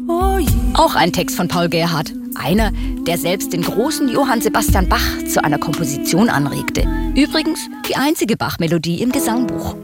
Auch ein Text von Paul Gerhardt. Einer, der selbst den großen Johann Sebastian Bach zu einer Komposition anregte. Übrigens die einzige Bach-Melodie im Gesangbuch.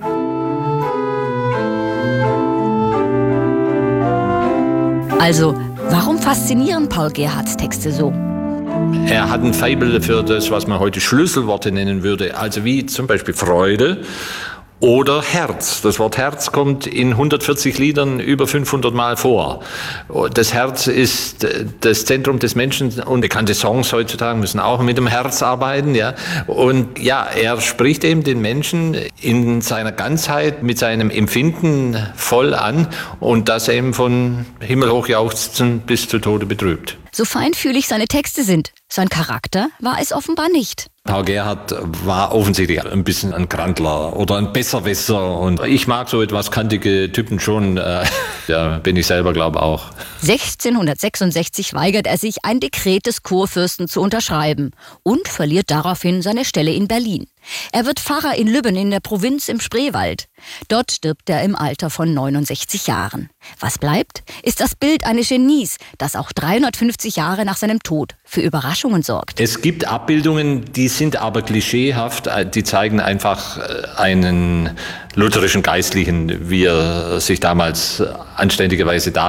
Also, warum faszinieren Paul Gerhardts Texte so? Er hat ein Faible für das, was man heute Schlüsselworte nennen würde, also wie zum Beispiel Freude oder Herz. Das Wort Herz kommt in 140 Liedern über 500 Mal vor. Das Herz ist das Zentrum des Menschen und bekannte Songs heutzutage müssen auch mit dem Herz arbeiten. Ja. Und ja, er spricht eben den Menschen in seiner Ganzheit mit seinem Empfinden voll an und das eben von himmelhoch jauchzen bis zu Tode betrübt. So feinfühlig seine Texte sind, sein Charakter war es offenbar nicht. Paul Gerhardt war offensichtlich ein bisschen ein Grandler oder ein Besserwisser und ich mag so etwas kantige Typen schon, ja, bin ich selber, glaube auch. 1666 weigert er sich, ein Dekret des Kurfürsten zu unterschreiben und verliert daraufhin seine Stelle in Berlin. Er wird Pfarrer in Lübben in der Provinz im Spreewald. Dort stirbt er im Alter von 69 Jahren. Was bleibt, ist das Bild eines Genies, das auch 350 Jahre nach seinem Tod für Überraschungen sorgt. Es gibt Abbildungen, die sind aber klischeehaft, die zeigen einfach einen lutherischen Geistlichen, wie er sich damals anständigerweise